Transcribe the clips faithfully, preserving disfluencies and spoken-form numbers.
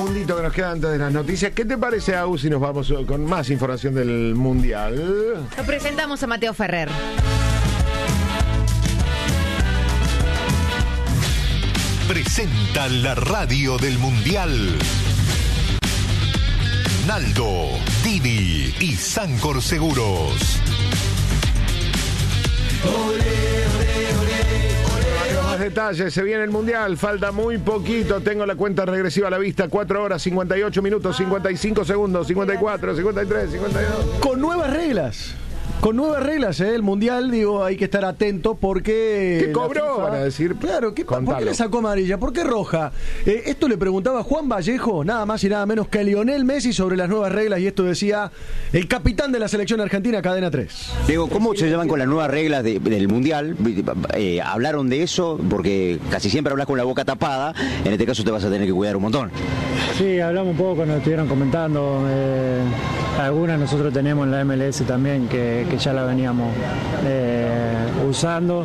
segundito que nos queda antes de las noticias. ¿Qué te parece, Agus, si nos vamos con más información del Mundial? Lo presentamos a Mateo Ferrer. Presenta la radio del Mundial. Naldo, Didi y Sancor Seguros. Más detalles, se viene el Mundial, falta muy poquito, tengo la cuenta regresiva a la vista, cuatro horas, cincuenta y ocho minutos, cincuenta y cinco segundos, cincuenta y cuatro, cincuenta y tres, cincuenta y dos. Con nuevas reglas. Con nuevas reglas, ¿eh? El Mundial, digo, hay que estar atento porque... ¿Qué cobró? FIFA, van a decir. Claro, ¿qué, ¿por Contalo. qué le sacó amarilla? ¿Por qué roja? Eh, esto le preguntaba Juan Vallejo, nada más y nada menos que a Lionel Messi sobre las nuevas reglas, y esto decía el capitán de la selección argentina, Cadena tres. Diego, ¿cómo se llevan con las nuevas reglas de, del Mundial? Eh, ¿Hablaron de eso? Porque casi siempre hablas con la boca tapada, en este caso te vas a tener que cuidar un montón. Sí, hablamos un poco cuando estuvieron comentando. Eh, algunas nosotros tenemos en la M L S también, que, que ya la veníamos eh, usando.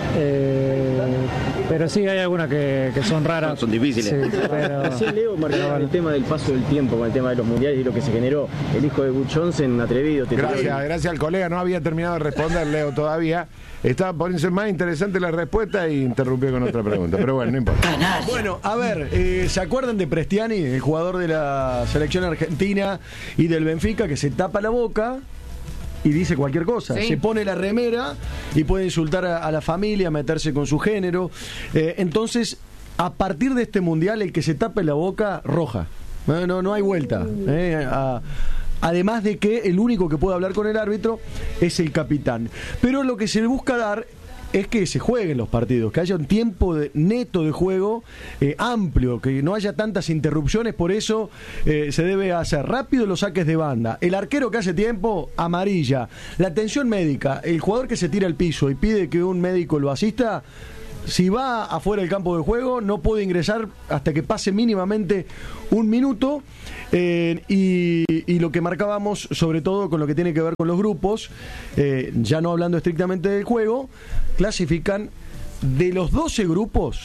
Eh, pero sí, hay algunas que, que son raras. Son, son difíciles. Sí, pero, Sí, Leo marcaba el tema del paso del tiempo con el tema de los mundiales y lo que se generó. El hijo de Butch Johnson, atrevido. Gracias, gracias al colega, no había terminado de responder, Leo, todavía. Estaba poniéndose más interesante la respuesta y interrumpió con otra pregunta, pero bueno, no importa. Bueno, a ver, eh, ¿se acuerdan de Prestiani, el jugador de la selección argentina y del Benfica, que se tapa la boca y dice cualquier cosa? Sí. Se pone la remera y puede insultar a, a la familia, meterse con su género. Eh, entonces, a partir de este Mundial, el que se tape la boca, roja. No, no, no hay vuelta. Eh, a, Además de que el único que puede hablar con el árbitro es el capitán. Pero lo que se le busca dar es que se jueguen los partidos, que haya un tiempo de, neto de juego eh, amplio, que no haya tantas interrupciones. Por eso eh, se debe hacer rápido los saques de banda. El arquero que hace tiempo, amarilla. La atención médica, el jugador que se tira al piso y pide que un médico lo asista, si va afuera del campo de juego, no puede ingresar hasta que pase mínimamente un minuto. Eh, y, y lo que marcábamos, sobre todo con lo que tiene que ver con los grupos, eh, ya no hablando estrictamente del juego, clasifican de los doce grupos,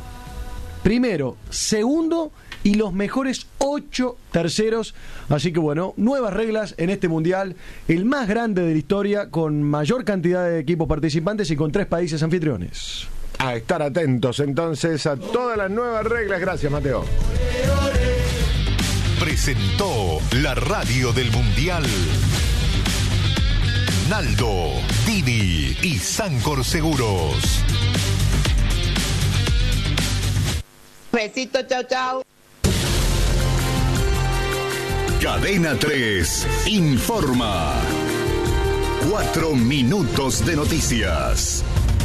primero, segundo y los mejores ocho terceros. Así que bueno, nuevas reglas en este Mundial, el más grande de la historia, con mayor cantidad de equipos participantes y con tres países anfitriones. A estar atentos entonces a todas las nuevas reglas. Gracias, Mateo. Presentó la radio del Mundial. Naldo, Didi y Sancor Seguros. Besito, chau, chau. Cadena tres informa. Cuatro minutos de noticias.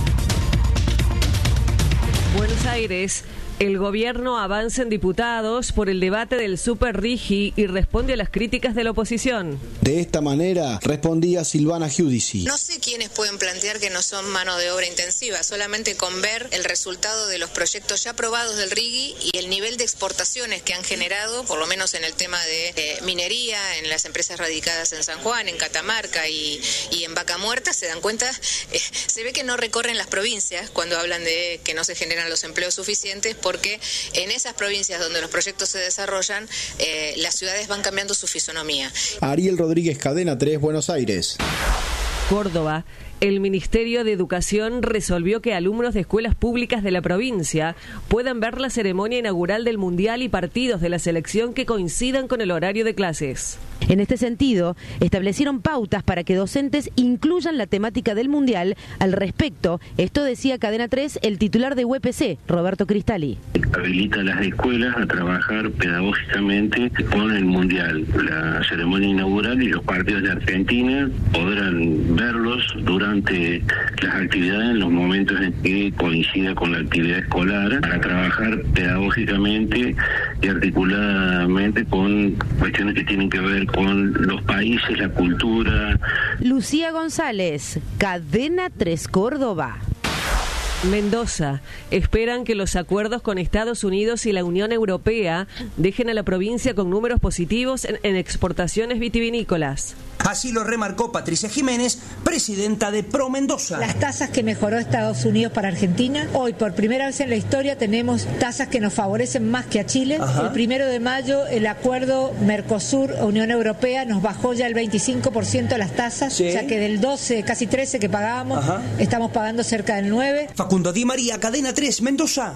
Buenos Aires. El gobierno avanza en diputados por el debate del Super Rigi y responde a las críticas de la oposición. De esta manera respondía Silvana Giudici. No sé quiénes pueden plantear que no son mano de obra intensiva, solamente con ver el resultado de los proyectos ya aprobados del Rigi y el nivel de exportaciones que han generado, por lo menos en el tema de eh, minería, en las empresas radicadas en San Juan, en Catamarca y, y en Vaca Muerta, se dan cuenta, eh, se ve que no recorren las provincias cuando hablan de que no se generan los empleos suficientes, porque en esas provincias donde los proyectos se desarrollan, eh, las ciudades van cambiando su fisonomía. Ariel Rodríguez, Cadena tres, Buenos Aires. Córdoba. El Ministerio de Educación resolvió que alumnos de escuelas públicas de la provincia puedan ver la ceremonia inaugural del Mundial y partidos de la selección que coincidan con el horario de clases. En este sentido, establecieron pautas para que docentes incluyan la temática del Mundial al respecto. Esto decía Cadena tres el titular de U E P C, Roberto Cristalli. Habilita a las escuelas a trabajar pedagógicamente con el Mundial. La ceremonia inaugural y los partidos de Argentina podrán verlos durante durante las actividades en los momentos en que coincida con la actividad escolar, para trabajar pedagógicamente y articuladamente con cuestiones que tienen que ver con los países, la cultura. Lucía González, Cadena tres Córdoba. Mendoza. Esperan que los acuerdos con Estados Unidos y la Unión Europea dejen a la provincia con números positivos en, en exportaciones vitivinícolas. Así lo remarcó Patricia Jiménez, presidenta de Pro Mendoza. Las tasas que mejoró Estados Unidos para Argentina, hoy por primera vez en la historia tenemos tasas que nos favorecen más que a Chile. Ajá. El primero de mayo el acuerdo Mercosur-Unión Europea nos bajó ya el veinticinco por ciento las tasas, sí. Ya que del doce, casi trece que pagábamos, ajá, estamos pagando cerca del nueve. Facundo Di María, Cadena tres, Mendoza.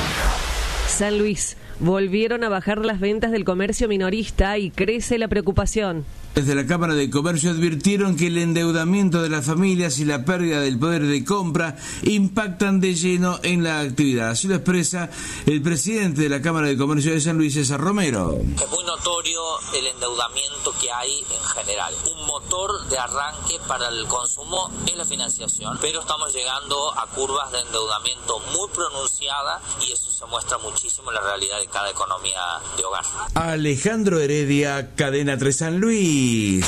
San Luis. Volvieron a bajar las ventas del comercio minorista y crece la preocupación. Desde la Cámara de Comercio advirtieron que el endeudamiento de las familias y la pérdida del poder de compra impactan de lleno en la actividad. Así lo expresa el presidente de la Cámara de Comercio de San Luis, César Romero. Es muy notorio el endeudamiento que hay en general. Un motor de arranque para el consumo es la financiación, pero estamos llegando a curvas de endeudamiento muy pronunciadas y eso se muestra muchísimo en la realidad de cada economía de hogar. Alejandro Heredia, Cadena tres San Luis.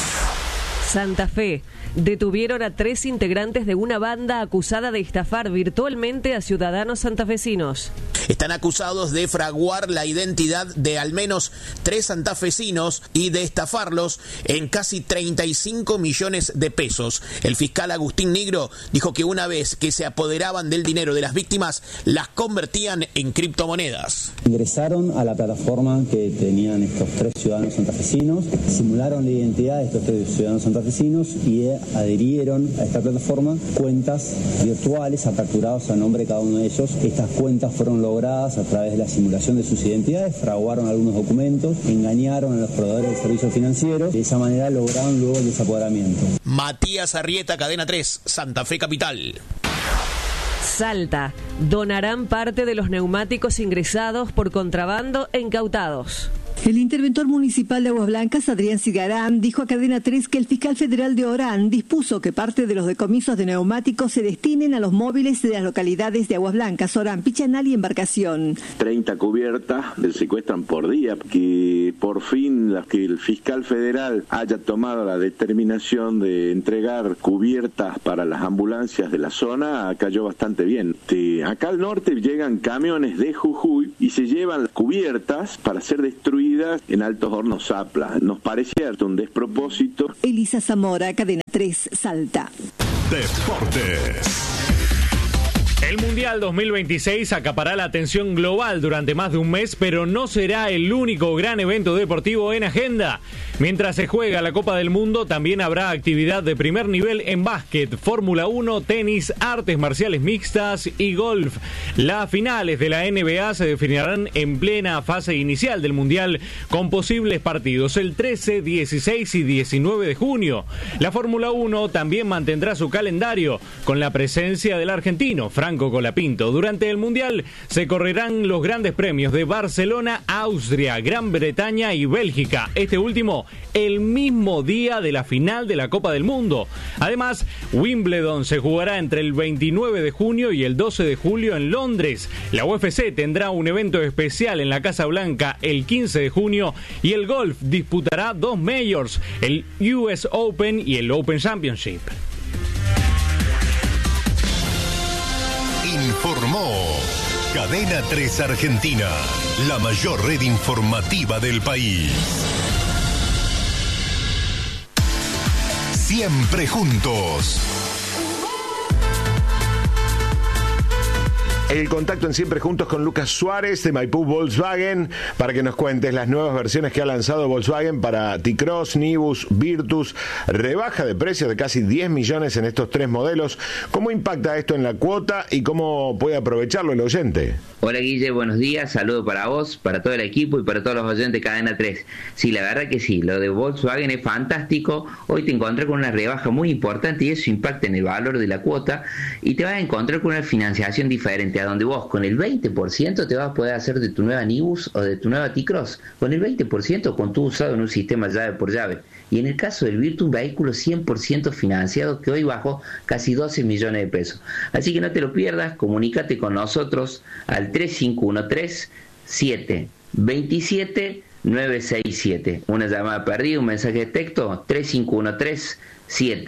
Santa Fe. Detuvieron a tres integrantes de una banda acusada de estafar virtualmente a ciudadanos santafesinos. Están acusados de fraguar la identidad de al menos tres santafesinos y de estafarlos en casi treinta y cinco millones de pesos. El fiscal Agustín Nigro dijo que una vez que se apoderaban del dinero de las víctimas, las convertían en criptomonedas. Ingresaron a la plataforma que tenían estos tres ciudadanos santafesinos, simularon la identidad de estos tres ciudadanos santafesinos y adherieron a esta plataforma cuentas virtuales aperturadas a nombre de cada uno de ellos. Estas cuentas fueron logradas a través de la simulación de sus identidades, fraguaron algunos documentos, engañaron a los proveedores de servicios financieros y de esa manera lograron luego el desapoderamiento. Matías Arrieta, Cadena tres, Santa Fe Capital. Salta. Donarán parte de los neumáticos ingresados por contrabando e incautados. El interventor municipal de Aguas Blancas, Adrián Cigarán, dijo a Cadena tres que el fiscal federal de Orán dispuso que parte de los decomisos de neumáticos se destinen a los móviles de las localidades de Aguas Blancas, Orán, Pichanal y Embarcación. treinta cubiertas se secuestran por día, que por fin la, que el fiscal federal haya tomado la determinación de entregar cubiertas para las ambulancias de la zona cayó bastante bien. De acá al norte llegan camiones de Jujuy y se llevan cubiertas para ser destruidas en Altos Hornos Zapla. Nos parecía un despropósito. Elisa Zamora, Cadena tres, Salta. Deportes. El Mundial dos mil veintiséis acapará la atención global durante más de un mes, pero no será el único gran evento deportivo en agenda. Mientras se juega la Copa del Mundo, también habrá actividad de primer nivel en básquet, Fórmula uno, tenis, artes marciales mixtas y golf. Las finales de la N B A se definirán en plena fase inicial del Mundial, con posibles partidos el trece, dieciséis y diecinueve de junio. La Fórmula uno también mantendrá su calendario, con la presencia del argentino Franco Colapinto. Durante el Mundial se correrán los grandes premios de Barcelona, Austria, Gran Bretaña y Bélgica. Este último el mismo día de la final de la Copa del Mundo. Además, Wimbledon se jugará entre el veintinueve de junio y el doce de julio en Londres. La U F C tendrá un evento especial en la Casa Blanca el quince de junio y el golf disputará dos majors, el U S Open y el Open Championship. Informó Cadena tres Argentina, la mayor red informativa del país. Siempre juntos. El contacto en Siempre Juntos con Lucas Suárez de Maipú Volkswagen para que nos cuentes las nuevas versiones que ha lanzado Volkswagen para T-Cross, Nibus, Virtus. Rebaja de precios de casi diez millones en estos tres modelos. ¿Cómo impacta esto en la cuota y cómo puede aprovecharlo el oyente? Hola Guille, buenos días. Saludo para vos, para todo el equipo y para todos los oyentes de Cadena tres. Sí, la verdad que sí, lo de Volkswagen es fantástico. Hoy te encontré con una rebaja muy importante y eso impacta en el valor de la cuota y te vas a encontrar con una financiación diferente, a donde vos con el veinte por ciento te vas a poder hacer de tu nueva Nibus o de tu nueva T-Cross, con el veinte por ciento con tu usado en un sistema llave por llave. Y en el caso del Virtus, un vehículo cien por ciento financiado que hoy bajó casi doce millones de pesos. Así que no te lo pierdas, comunícate con nosotros al tres cinco uno tres, siete dos siete, nueve seis siete. Una llamada perdida, un mensaje de texto, tres cinco uno tres, siete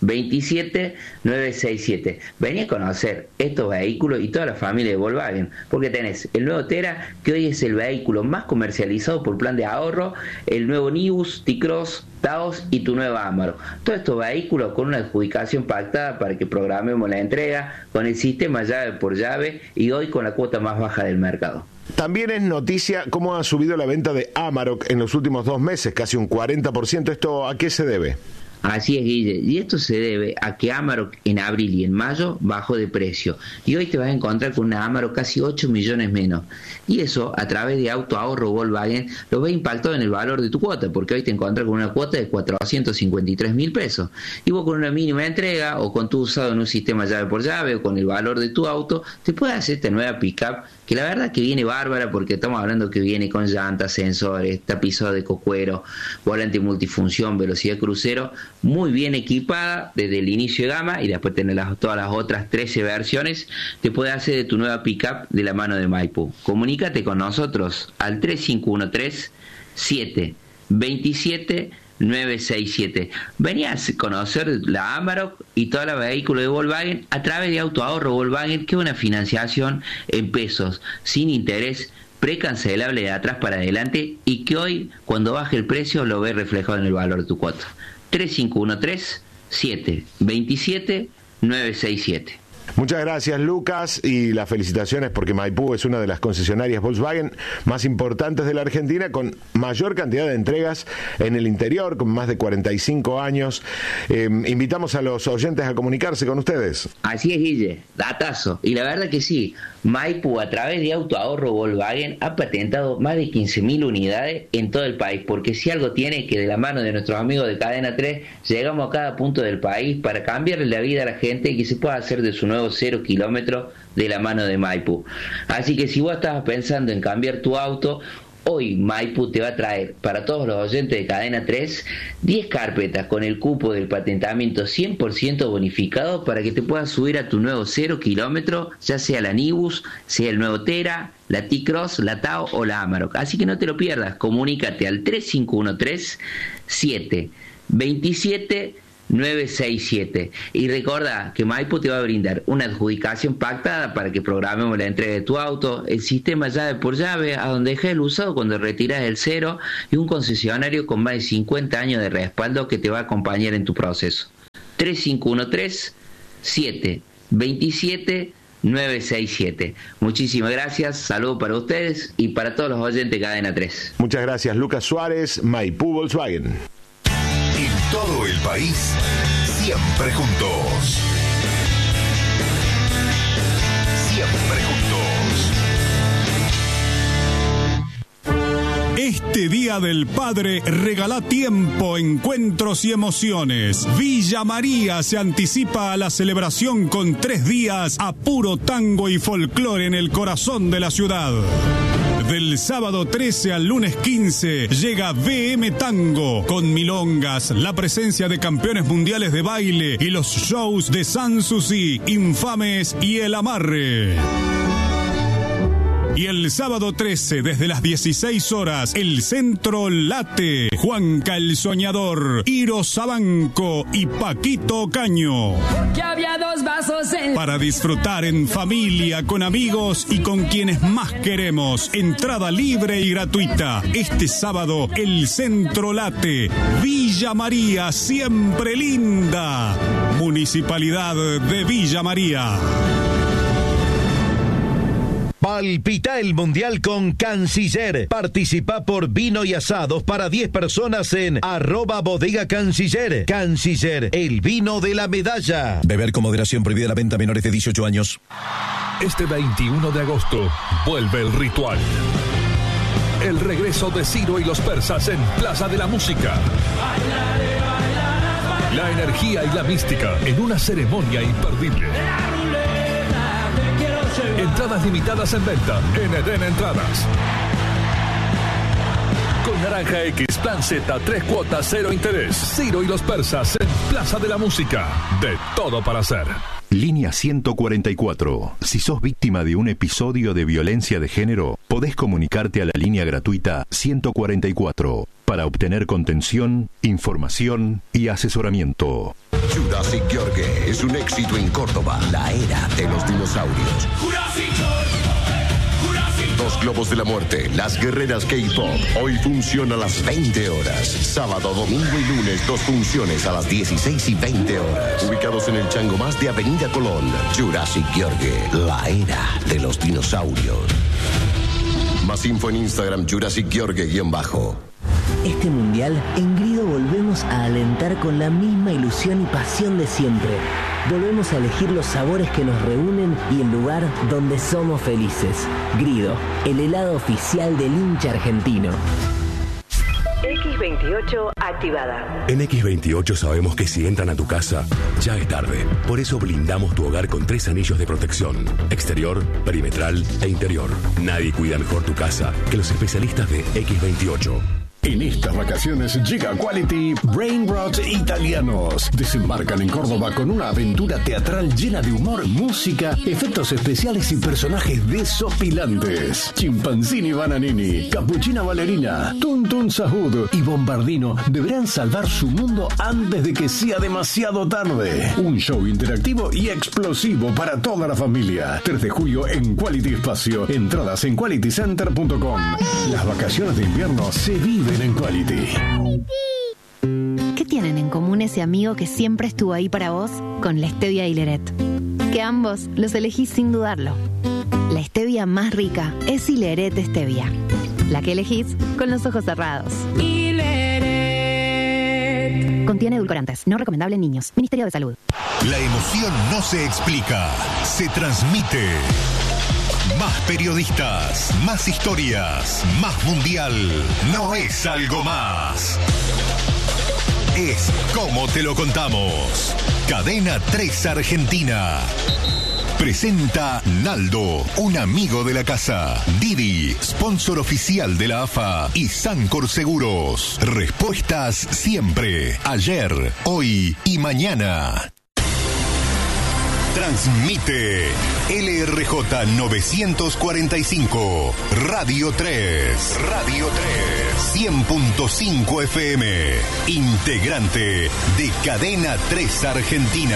veintisiete nueve sesenta y siete. Vení a conocer estos vehículos y toda la familia de Volkswagen, porque tenés el nuevo Tera, que hoy es el vehículo más comercializado por plan de ahorro, el nuevo Nivus, T-Cross, Taos y tu nueva Amarok. Todos estos vehículos con una adjudicación pactada para que programemos la entrega con el sistema llave por llave y hoy con la cuota más baja del mercado. También es noticia cómo ha subido la venta de Amarok en los últimos dos meses, casi un cuarenta por ciento. ¿Esto a qué se debe? Así es, Guille, y esto se debe a que Amarok en abril y en mayo bajó de precio, y hoy te vas a encontrar con una Amarok casi ocho millones menos, y eso a través de Auto Ahorro Volkswagen lo ve impactado en el valor de tu cuota, porque hoy te encuentras con una cuota de cuatrocientos cincuenta y tres mil pesos, y vos con una mínima entrega, o con tu usado en un sistema llave por llave, o con el valor de tu auto, te puedes hacer esta nueva pickup, que la verdad que viene bárbara, porque estamos hablando que viene con llantas, sensores, tapizado de cocuero, volante multifunción, velocidad crucero, muy bien equipada desde el inicio de gama, y después tener las, todas las otras trece versiones, te puede hacer de tu nueva pickup de la mano de Maipú. Comunícate con nosotros al tres cinco uno tres, siete dos siete, nueve seis siete. Vení a conocer la Amarok y toda la vehículo de Volkswagen a través de Auto Ahorro Volkswagen, que es una financiación en pesos, sin interés, precancelable de atrás para adelante, y que hoy, cuando baje el precio, lo ves reflejado en el valor de tu cuota. tres cinco uno tres, siete dos siete, nueve seis siete. Muchas gracias, Lucas, y las felicitaciones porque Maipú es una de las concesionarias Volkswagen más importantes de la Argentina, con mayor cantidad de entregas en el interior, con más de cuarenta y cinco años. Eh, invitamos a los oyentes a comunicarse con ustedes. Así es, Guille, datazo. Y la verdad que sí, Maipú a través de Auto Ahorro Volkswagen ha patentado más de quince mil unidades en todo el país, porque si algo tiene que de la mano de nuestros amigos de Cadena tres, llegamos a cada punto del país para cambiarle la vida a la gente y que se pueda hacer de su nuevo cero kilómetro de la mano de Maipú. Así que si vos estabas pensando en cambiar tu auto, hoy Maipú te va a traer para todos los oyentes de Cadena tres diez carpetas con el cupo del patentamiento cien por ciento bonificado para que te puedas subir a tu nuevo cero kilómetro, ya sea la Nibus, sea el nuevo Tera, la T-Cross, la Tao o la Amarok. Así que no te lo pierdas, comunícate al tres cinco uno tres, siete dos siete, nueve seis siete. Y recuerda que Maipú te va a brindar una adjudicación pactada para que programemos la entrega de tu auto, el sistema llave por llave a donde dejes el usado cuando retiras el cero, y un concesionario con más de cincuenta años de respaldo que te va a acompañar en tu proceso. tres cinco uno tres, siete dos siete, nueve seis siete. Muchísimas gracias, saludos para ustedes y para todos los oyentes de Cadena tres. Muchas gracias, Lucas Suárez, Maipú Volkswagen. En todo el país, siempre juntos. Siempre juntos. Este Día del Padre regala tiempo, encuentros y emociones. Villa María se anticipa a la celebración con tres días a puro tango y folclore en el corazón de la ciudad. Del sábado trece al lunes quince llega V M Tango, con milongas, la presencia de campeones mundiales de baile y los shows de Sanssouci, Infames y El Amarre. Y el sábado trece, desde las dieciséis horas, el Centro Late, Juanca el Soñador, Iro Sabanco y Paquito Caño. Ya había dos vasos en... Para disfrutar en familia, con amigos y con quienes más queremos. Entrada libre y gratuita. Este sábado, el Centro Late, Villa María, siempre linda. Municipalidad de Villa María. Palpita el Mundial con Canciller. Participa por vino y asados para diez personas en arroba bodega Canciller. Canciller, el vino de la medalla. Beber con moderación, prohibida la venta a menores de dieciocho años. Este veintiuno de agosto vuelve el ritual. El regreso de Ciro y los persas en Plaza de la Música. La energía y la mística en una ceremonia imperdible. Entradas limitadas en venta en Eden Entradas. Con Naranja X, Plan Z, tres cuotas, cero interés. Ciro y los persas en Plaza de la Música. De todo para hacer. Línea ciento cuarenta y cuatro. Si sos víctima de un episodio de violencia de género, podés comunicarte a la línea gratuita ciento cuarenta y cuatro para obtener contención, información y asesoramiento. Jurassic Yorgue es un éxito en Córdoba. La era de los dinosaurios. Dos Globos de la Muerte, Las Guerreras K-Pop. Hoy funciona a las veinte horas. Sábado, domingo y lunes, dos funciones a las dieciséis y veinte horas. Ubicados en el Chango Más de Avenida Colón. Jurassic Yorgue, la era de los dinosaurios. Más info en Instagram, Jurassic Yorgue-bajo. Este mundial, en Grido volvemos a alentar con la misma ilusión y pasión de siempre. Volvemos a elegir los sabores que nos reúnen y el lugar donde somos felices. Grido, el helado oficial del hincha argentino. equis veintiocho activada. En equis veintiocho sabemos que si entran a tu casa, ya es tarde. Por eso blindamos tu hogar con tres anillos de protección: exterior, perimetral e interior. Nadie cuida mejor tu casa que los especialistas de equis veintiocho. En estas vacaciones llega Quality Brainrot Italianos. Desembarcan en Córdoba con una aventura teatral llena de humor, música, efectos especiales y personajes desopilantes. Chimpanzini Bananini, Capuchina Ballerina, Tuntun Sahud y Bombardino deberán salvar su mundo antes de que sea demasiado tarde. Un show interactivo y explosivo para toda la familia. tres de julio en Quality Espacio. Entradas en quality center punto com. Las vacaciones de invierno se viven en Quality. ¿Qué tienen en común ese amigo que siempre estuvo ahí para vos con la stevia y Leret? Que ambos los elegís sin dudarlo. La stevia más rica es Ileret Stevia, la que elegís con los ojos cerrados. Ileret. Contiene edulcorantes, no recomendable en niños. Ministerio de Salud. La emoción no se explica, se transmite. Más periodistas, más historias, más mundial. No es algo más. Es como te lo contamos. Cadena tres Argentina. Presenta Naldo, un amigo de la casa. Didi, sponsor oficial de la A F A. Y Sancor Seguros. Respuestas siempre. Ayer, hoy y mañana. Transmite L R J novecientos cuarenta y cinco, Radio tres, Radio tres, cien punto cinco F M, integrante de Cadena tres Argentina.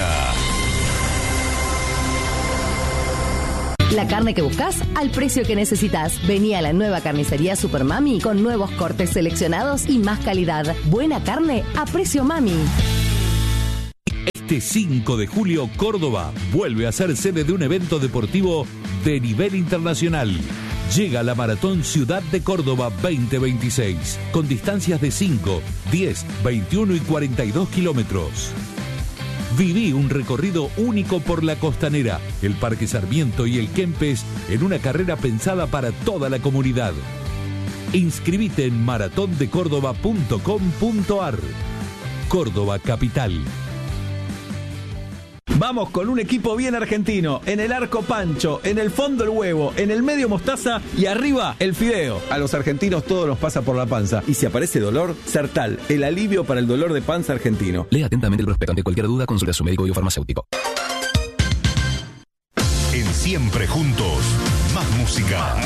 La carne que buscas al precio que necesitas. Vení a la nueva carnicería Super Mami con nuevos cortes seleccionados y más calidad. Buena carne a precio Mami. Este cinco de julio, Córdoba vuelve a ser sede de un evento deportivo de nivel internacional. Llega la Maratón Ciudad de Córdoba veinte veintiséis, con distancias de cinco, diez, veintiuno y cuarenta y dos kilómetros. Viví un recorrido único por la Costanera, el Parque Sarmiento y el Kempes en una carrera pensada para toda la comunidad. Inscribite en maratón de córdoba punto com punto ar. Córdoba Capital. Vamos con un equipo bien argentino. En el arco Pancho, en el fondo el huevo, en el medio mostaza y arriba el fideo. A los argentinos todo nos pasa por la panza. Y si aparece dolor, Sertal, el alivio para el dolor de panza argentino. Lea atentamente el prospecto. Ante cualquier duda, consulte a su médico bifarmacéutico. En Siempre Juntos, más música.